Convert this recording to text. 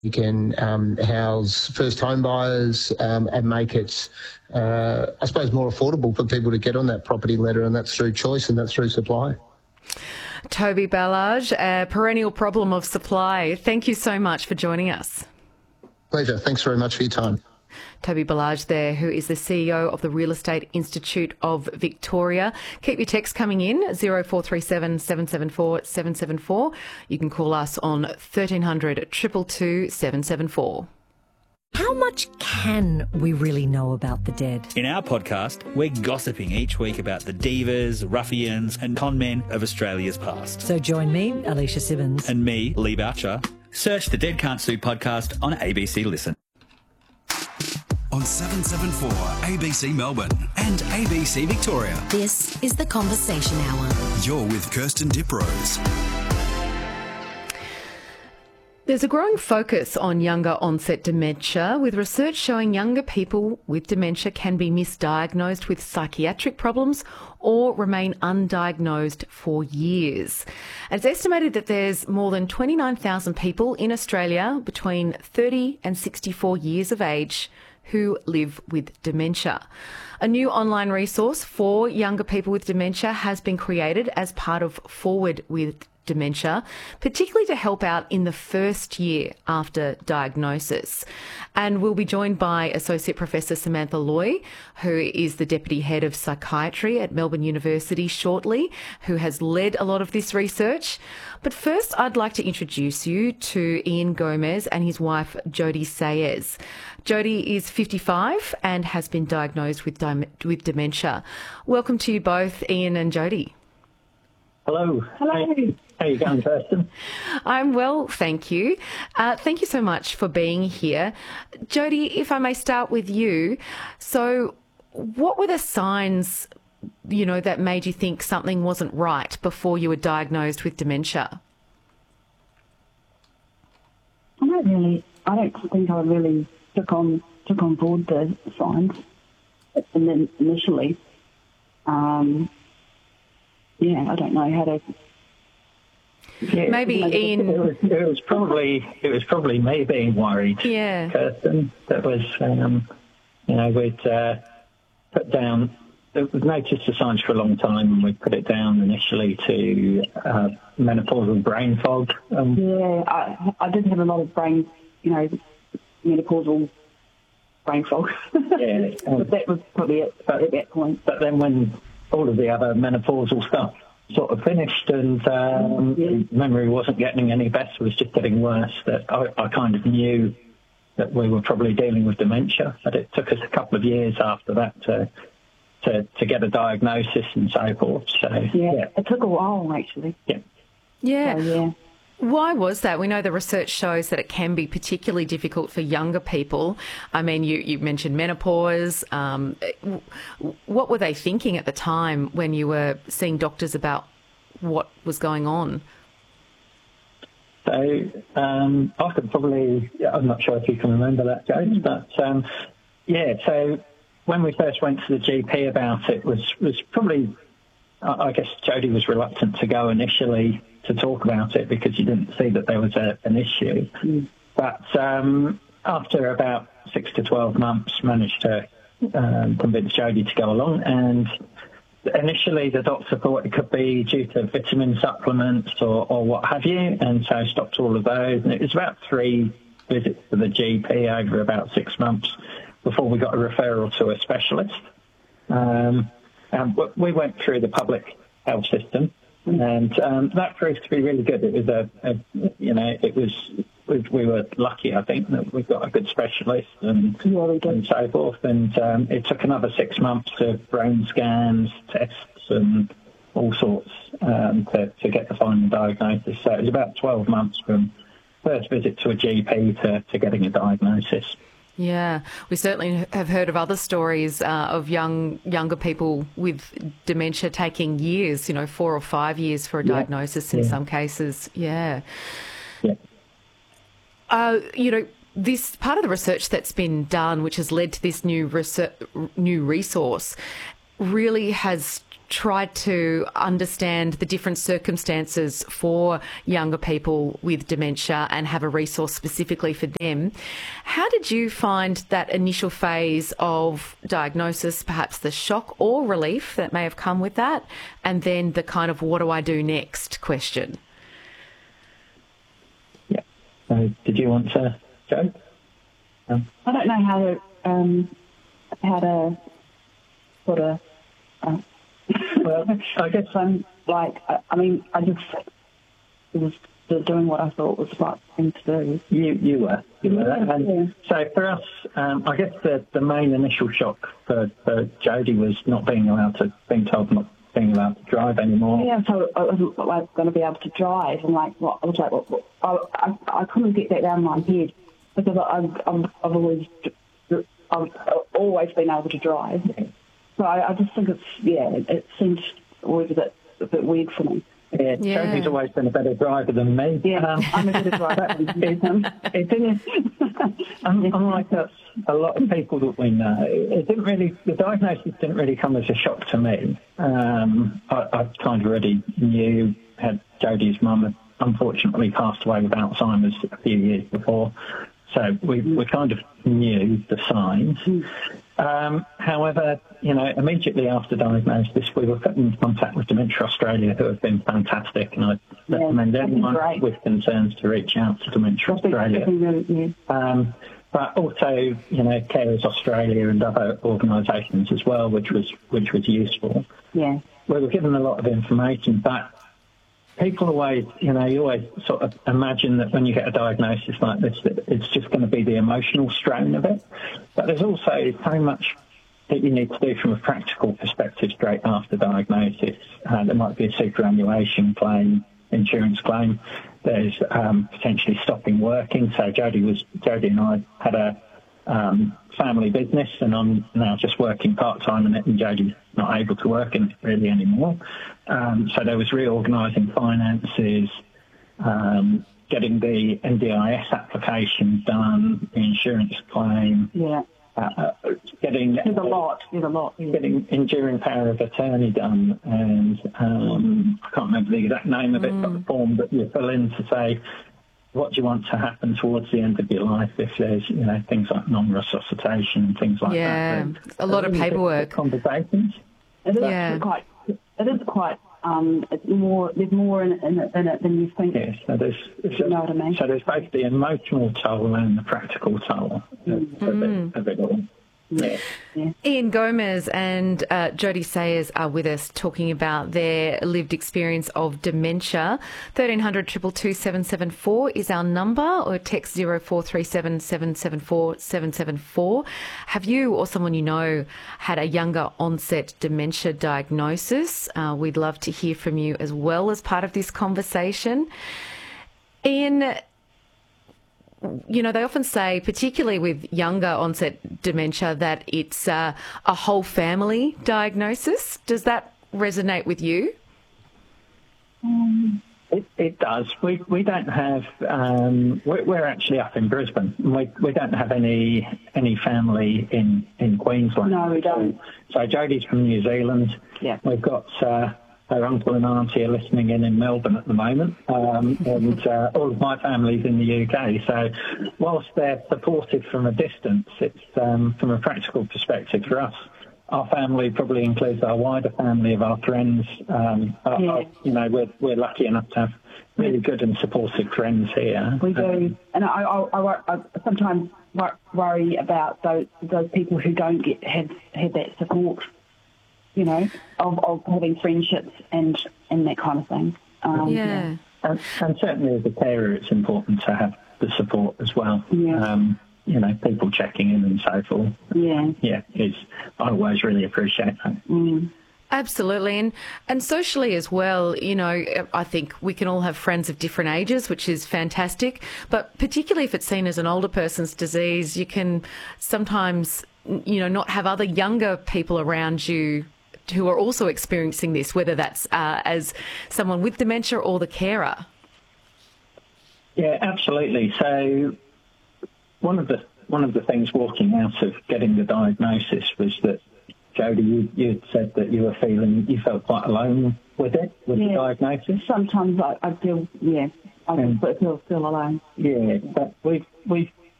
You can house first home buyers and make it, I suppose, more affordable for people to get on that property ladder, and that's through choice and that's through supply. Toby Ballage, a perennial problem of supply. Thank you so much for joining us. Pleasure. Thanks very much for your time. Toby Ballage there, who is the CEO of the Real Estate Institute of Victoria. Keep your texts coming in, 0437 774 774. You can call us on 1300 222 774. How much can we really know about the dead? In our podcast, we're gossiping each week about the divas, ruffians and con men of Australia's past. So join me, Alicia Simmons. And me, Lee Boucher. Search the Dead Can't Sue podcast on ABC Listen. On 774 ABC Melbourne and ABC Victoria. This is The Conversation Hour. You're with Kirsten Diprose. There's a growing focus on younger onset dementia, with research showing younger people with dementia can be misdiagnosed with psychiatric problems or remain undiagnosed for years. It's estimated that there's more than 29,000 people in Australia between 30 and 64 years of age who live with dementia. A new online resource for younger people with dementia has been created as part of Forward with Dementia, particularly to help out in the first year after diagnosis. And we'll be joined by Associate Professor Samantha Loy, who is the Deputy Head of Psychiatry at Melbourne University shortly, who has led a lot of this research. But first, I'd like to introduce you to Ian Gomez and his wife, Jody Sayers. Jody is 55 and has been diagnosed with dementia. Welcome to you both, Ian and Jody. Hello. Hello. How are you going, Kirsten? I'm well, thank you. Thank you so much for being here. Jody, if I may start with you. So what were the signs, that made you think something wasn't right before you were diagnosed with dementia? I don't think I really took on board the signs. And then initially, I don't know how to. Yeah, maybe Ian. It was probably me being worried. Yeah, Kirsten. That was, we'd put down. We've noticed the signs for a long time, and we put it down initially to menopausal brain fog. I did have a lot of menopausal brain fog. Yeah, but that was probably it at that point. But then when all of the other menopausal stuff sort of finished and memory wasn't getting any better, it was just getting worse, that I kind of knew that we were probably dealing with dementia. But it took us a couple of years after that to get a diagnosis and so forth. So it took a while actually. Yeah. So, Why was that? We know the research shows that it can be particularly difficult for younger people. I mean, you mentioned menopause. What were they thinking at the time when you were seeing doctors about what was going on? So I could probably, I'm not sure if you can remember that, Jody, but so when we first went to the GP about it was probably, I guess Jody was reluctant to go initially to talk about it because you didn't see that there was an issue. But after about 6 to 12 months, managed to convince Jody to go along. And initially the doctor thought it could be due to vitamin supplements or what have you, and so stopped all of those. And it was about 3 visits to the GP over about 6 months before we got a referral to a specialist. And we went through the public health system. And that proved to be really good. It was we were lucky, I think, that we got a good specialist and so forth. And it took another 6 months of brain scans, tests, and all sorts to get the final diagnosis. So it was about 12 months from first visit to a GP to getting a diagnosis. Yeah, we certainly have heard of other stories of younger people with dementia taking years, 4 or 5 years for a diagnosis in some cases. Yeah. This part of the research that's been done, which has led to this new resource, really has tried to understand the different circumstances for younger people with dementia and have a resource specifically for them. How did you find that initial phase of diagnosis, perhaps the shock or relief that may have come with that, and then the kind of what do I do next question? Yeah. Did you want to go? I don't know how to sort of. Well, I guess I'm like. I mean, I just was doing what I thought was the right thing to do. You were. And so for us, I guess the main initial shock for Jodie was being told not being allowed to drive anymore. Yeah, so I wasn't like going to be able to drive, and I couldn't get that out of my head because I've always been able to drive. So I just think it seems always a bit weird for me. Yeah, Jodie's always been a better driver than me. Yeah, I'm a better driver. It didn't. Unlike us, a lot of people that we know, the diagnosis didn't really come as a shock to me. I kind of already knew. Had Jodie's mum had unfortunately passed away with Alzheimer's a few years before, so we kind of knew the signs. However, immediately after diagnosis, we were put in contact with Dementia Australia, who have been fantastic, and I recommend anyone with concerns to reach out to Dementia Australia. But also, Carers Australia and other organisations as well, which was useful. Yeah, we were given a lot of information, but people always, you always sort of imagine that when you get a diagnosis like this, that it's just going to be the emotional strain of it. But there's also so much that you need to do from a practical perspective straight after diagnosis. There might be a superannuation claim, insurance claim. There's potentially stopping working. So Jodie and I had a family business, and I'm now just working part-time in it, and Jodie's not able to work in it really anymore. So there was reorganising finances, getting the NDIS application done, the insurance claim. Yeah. Getting There's a lot. Yeah. Getting enduring power of attorney done, and I can't remember the exact name of it, but the form that you fill in to say what do you want to happen towards the end of your life if there's things like non-resuscitation and things like that. Yeah, a lot of paperwork. Conversations. It is quite. It's more. There's more in it than you think. Yes, so you know what I mean. So there's both the emotional toll and the practical toll of it all. Yeah. Yeah. Ian Gomez and Jodie Sayers are with us talking about their lived experience of dementia. 1300 222 774 is our number, or text 0437 774 774. Have you or someone you know had a younger onset dementia diagnosis? We'd love to hear from you as well as part of this conversation. Ian, they often say, particularly with younger onset dementia, that it's a whole family diagnosis. Does that resonate with you? It does. We don't have. We're actually up in Brisbane. We don't have any family in Queensland. No, we don't. So Jodie's from New Zealand. Yeah. We've got her uncle and auntie are listening in Melbourne at the moment, and all of my family's in the UK. So whilst they're supported from a distance, it's from a practical perspective for us. Our family probably includes our wider family of our friends. We're lucky enough to have really good and supportive friends here. We do, and I sometimes worry about those people who don't have that support. Of having friendships and that kind of thing. Yeah. And certainly as a carer, it's important to have the support as well. Yeah. People checking in and so forth. Yeah. Yeah, I always really appreciate that. Mm. Absolutely. And socially as well, I think we can all have friends of different ages, which is fantastic. But particularly if it's seen as an older person's disease, you can sometimes, not have other younger people around you who are also experiencing this, whether that's as someone with dementia or the carer. Yeah, absolutely. So one of the things walking out of getting the diagnosis was that Jodie, you said that you felt quite alone with it, with the diagnosis. Sometimes I feel, I feel alone. Yeah, but we've